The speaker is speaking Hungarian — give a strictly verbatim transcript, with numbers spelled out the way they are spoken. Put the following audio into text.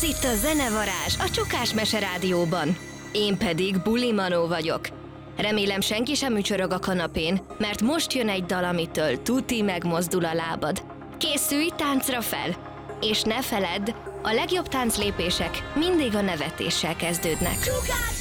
Ez itt a Zenevarázs, a Csukás Mese Rádióban. Én pedig Buli Manó vagyok. Remélem senki sem ücsörög a kanapén, mert most jön egy dal, amitől tuti megmozdul a lábad. Készülj táncra fel! És ne feledd, a legjobb tánclépések mindig a nevetéssel kezdődnek. Csukás